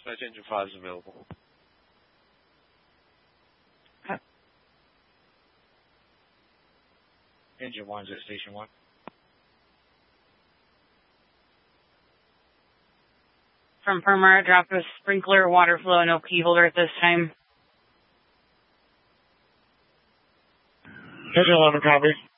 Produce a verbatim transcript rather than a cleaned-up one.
Dispatch engine five is available. Okay. Engine one's at station one. From Firmer, drop a sprinkler, water flow, no key holder at this time. Engine eleven, copy.